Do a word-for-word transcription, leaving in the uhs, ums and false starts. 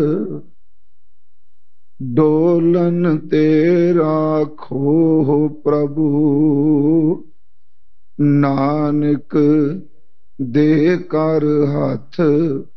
ਡੋਲਨ ਤੇ ਰਾਖੋ ਪ੍ਰਭੂ, ਨਾਨਕ ਦੇ ਕਰ ਹੱਥ